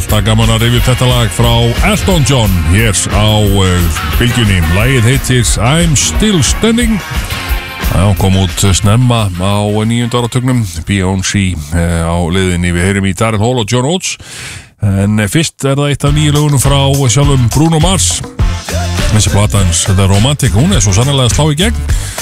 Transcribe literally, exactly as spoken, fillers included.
alltaf gaman að rifja upp þetta lag frá Elton John hér á uh, bylgjunni. Lagið heitir I'm Still Standing. Það kom út snemma á níunda áratugnum. Beyoncé uh, á liðinni. Við heyrum í Daryl Hall og John Oates. En uh, fyrst er það eitt af nýju lögunum frá sjálfum Bruno Mars. Þessi plata hans, þetta er Romantic, hún er svo sannarlega slá í gegn.